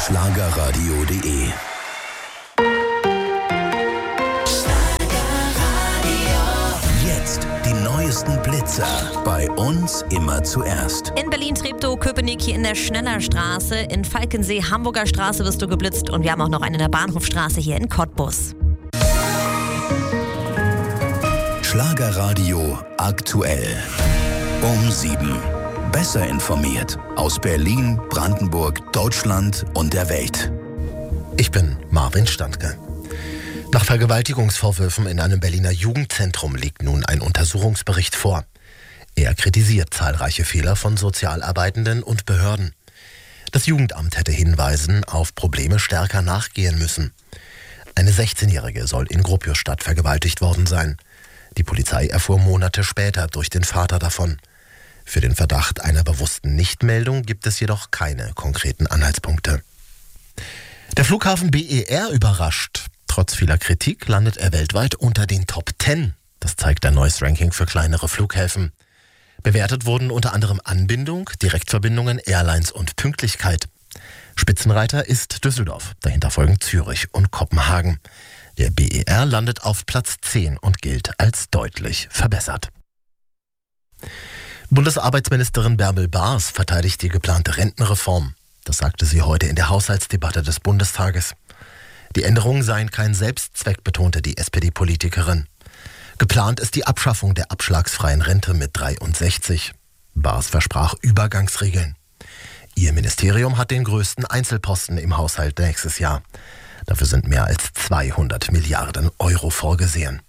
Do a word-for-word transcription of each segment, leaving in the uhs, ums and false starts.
schlagerradio punkt de. Jetzt die neuesten Blitzer. Bei uns immer zuerst. In Berlin Treptow-Köpenick hier in der Schnellerstraße. In Falkensee, Hamburger Straße wirst du geblitzt. Und wir haben auch noch einen in der Bahnhofstraße hier in Cottbus. Schlagerradio aktuell. Um sieben. Besser informiert. Aus Berlin, Brandenburg, Deutschland und der Welt. Ich bin Marvin Standke. Nach Vergewaltigungsvorwürfen in einem Berliner Jugendzentrum liegt nun ein Untersuchungsbericht vor. Er kritisiert zahlreiche Fehler von Sozialarbeitenden und Behörden. Das Jugendamt hätte Hinweisen auf Probleme stärker nachgehen müssen. Eine sechzehnjährige soll in Gropiusstadt vergewaltigt worden sein. Die Polizei erfuhr Monate später durch den Vater davon. Für den Verdacht einer bewussten Nichtmeldung gibt es jedoch keine konkreten Anhaltspunkte. Der Flughafen B E R überrascht. Trotz vieler Kritik landet er weltweit unter den Top zehn. Das zeigt ein neues Ranking für kleinere Flughäfen. Bewertet wurden unter anderem Anbindung, Direktverbindungen, Airlines und Pünktlichkeit. Spitzenreiter ist Düsseldorf, dahinter folgen Zürich und Kopenhagen. Der B E R landet auf Platz zehn und gilt als deutlich verbessert. Bundesarbeitsministerin Bärbel Baas verteidigt die geplante Rentenreform. Das sagte sie heute in der Haushaltsdebatte des Bundestages. Die Änderungen seien kein Selbstzweck, betonte die S P D-Politikerin. Geplant ist die Abschaffung der abschlagsfreien Rente mit dreiundsechzig. Baas versprach Übergangsregeln. Ihr Ministerium hat den größten Einzelposten im Haushalt nächstes Jahr. Dafür sind mehr als zweihundert Milliarden Euro vorgesehen.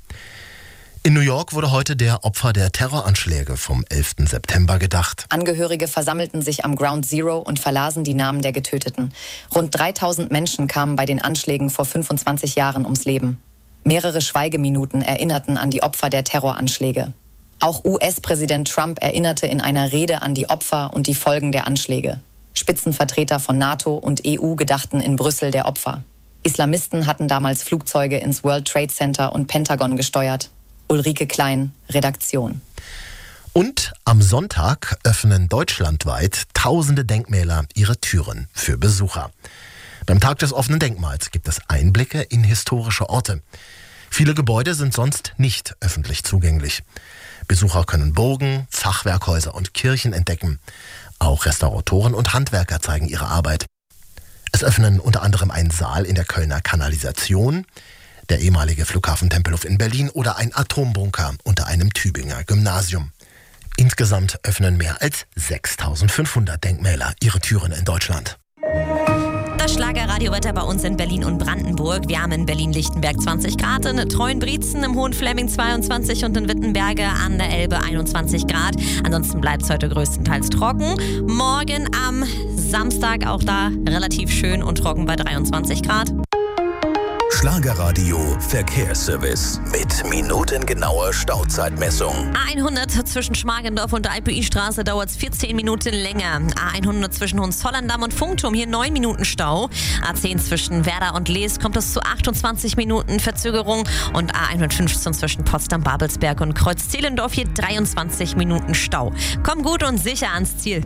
In New York wurde heute der Opfer der Terroranschläge vom elften September gedacht. Angehörige versammelten sich am Ground Zero und verlasen die Namen der Getöteten. Rund dreitausend Menschen kamen bei den Anschlägen vor fünfundzwanzig Jahren ums Leben. Mehrere Schweigeminuten erinnerten an die Opfer der Terroranschläge. Auch U S-Präsident Trump erinnerte in einer Rede an die Opfer und die Folgen der Anschläge. Spitzenvertreter von NATO und E U gedachten in Brüssel der Opfer. Islamisten hatten damals Flugzeuge ins World Trade Center und Pentagon gesteuert. Ulrike Klein, Redaktion. Und am Sonntag öffnen deutschlandweit tausende Denkmäler ihre Türen für Besucher. Beim Tag des offenen Denkmals gibt es Einblicke in historische Orte. Viele Gebäude sind sonst nicht öffentlich zugänglich. Besucher können Burgen, Fachwerkhäuser und Kirchen entdecken. Auch Restauratoren und Handwerker zeigen ihre Arbeit. Es öffnen unter anderem ein Saal in der Kölner Kanalisation, der ehemalige Flughafen Tempelhof in Berlin oder ein Atombunker unter einem Tübinger Gymnasium. Insgesamt öffnen mehr als sechstausendfünfhundert Denkmäler ihre Türen in Deutschland. Das Schlagerradiowetter bei uns in Berlin und Brandenburg. Wir haben in Berlin-Lichtenberg zwanzig Grad, in Treuenbrietzen, im Hohenflemming zweiundzwanzig und in Wittenberge an der Elbe einundzwanzig Grad. Ansonsten bleibt es heute größtenteils trocken. Morgen am Samstag auch da relativ schön und trocken bei dreiundzwanzig Grad. Schlagerradio Verkehrsservice mit minutengenauer Stauzeitmessung. A hundert zwischen Schmargendorf und der Alpe-I-Straße dauert es vierzehn Minuten länger. A hundert zwischen Hohenzollern-Damm und Funkturm, hier neun Minuten Stau. A zehn zwischen Werder und Lees kommt es zu achtundzwanzig Minuten Verzögerung. Und A hundertfünfzehn zwischen Potsdam-Babelsberg und Kreuz-Zehlendorf, hier dreiundzwanzig Minuten Stau. Komm gut und sicher ans Ziel.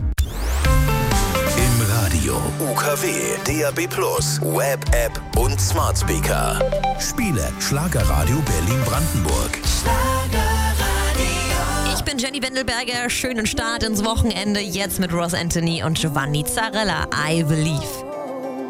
Im Radio, U K W, D A B plus, Web, App und Smart Speaker. Spiele Schlagerradio Berlin-Brandenburg. Ich bin Jenny Wendelberger. Schönen Start ins Wochenende. Jetzt mit Ross Anthony und Giovanni Zarella. I Believe.